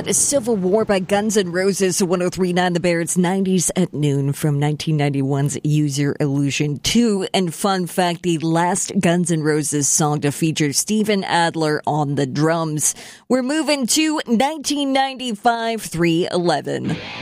That is Civil War by Guns N' Roses, 103.9 The Bear. It's 90s at noon from 1991's Use Your Illusion 2. And fun fact, the last Guns N' Roses song to feature Steven Adler on the drums. We're moving to 1995, 311.